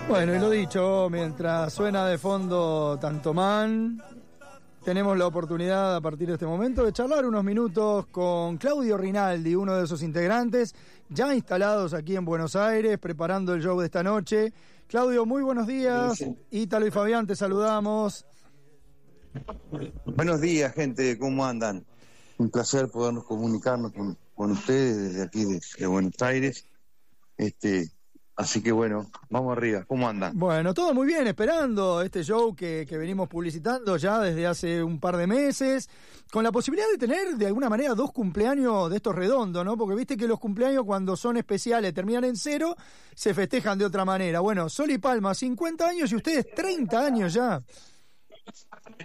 Bueno, y lo dicho, mientras suena de fondo Tantomán, tenemos la oportunidad a partir de este momento de charlar unos minutos con Claudio Rinaldi, uno de sus integrantes, ya instalados aquí en Buenos Aires, preparando el show de esta noche. Claudio, muy buenos días. Sí. Ítalo y Fabián, te saludamos. Buenos días, gente, ¿cómo andan? Un placer podernos comunicarnos con ustedes desde aquí de Buenos Aires. Así que bueno, vamos arriba, ¿cómo andan? Bueno, todo muy bien, esperando este show que venimos publicitando ya desde hace un par de meses, con la posibilidad de tener de alguna manera 2 cumpleaños de estos redondos, ¿no? Porque viste que los cumpleaños cuando son especiales, terminan en 0, se festejan de otra manera. Bueno, Sol y Palma, 50 años y ustedes 30 años ya.